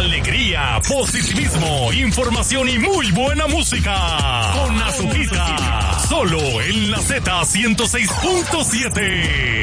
alegría, positivismo, información y muy buena música. Con Azuquita. Solo en la Z 106.7.